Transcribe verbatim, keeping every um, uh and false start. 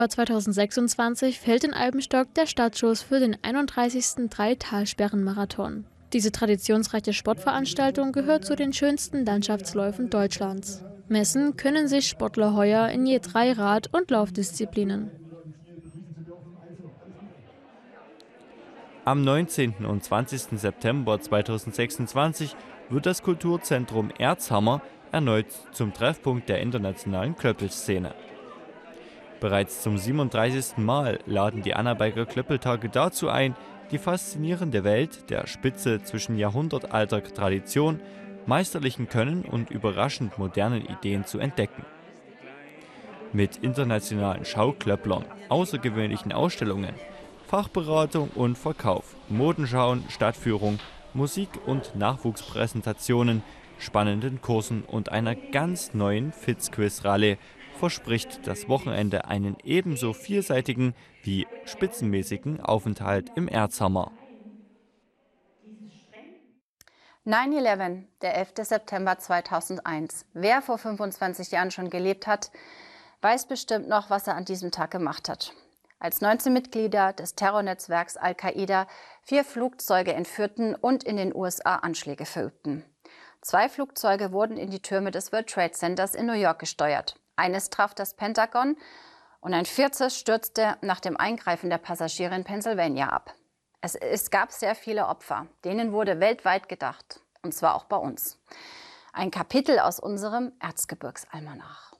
zweitausendsechsundzwanzig fällt in Albenstock der Startschuss für den einunddreißigsten Drei-Talsperren-Marathon. Diese traditionsreiche Sportveranstaltung gehört zu den schönsten Landschaftsläufen Deutschlands. Messen können sich Sportler heuer in je drei Rad- und Laufdisziplinen. Am neunzehnten und zwanzigsten September zweitausendsechsundzwanzig wird das Kulturzentrum Erzhammer erneut zum Treffpunkt der internationalen Klöppelszene. Bereits zum siebenunddreißigsten Mal laden die Annaberger Klöppeltage dazu ein, die faszinierende Welt der Spitze zwischen jahrhundertalter Tradition, meisterlichen Können und überraschend modernen Ideen zu entdecken. Mit internationalen Schauklöpplern, außergewöhnlichen Ausstellungen, Fachberatung und Verkauf, Modenschauen, Stadtführung, Musik- und Nachwuchspräsentationen, spannenden Kursen und einer ganz neuen Fitzquiz-Rallye verspricht das Wochenende einen ebenso vielseitigen wie spitzenmäßigen Aufenthalt im Erzhammer. neun elf, der elfte September zweitausendeins. Wer vor fünfundzwanzig Jahren schon gelebt hat, weiß bestimmt noch, was er an diesem Tag gemacht hat. Als neunzehn Mitglieder des Terrornetzwerks Al-Qaida vier Flugzeuge entführten und in den U S A Anschläge verübten. Zwei Flugzeuge wurden in die Türme des World Trade Centers in New York gesteuert. Eines traf das Pentagon und ein viertes stürzte nach dem Eingreifen der Passagiere in Pennsylvania ab. Es, es gab sehr viele Opfer, denen wurde weltweit gedacht, und zwar auch bei uns. Ein Kapitel aus unserem Erzgebirgsalmanach.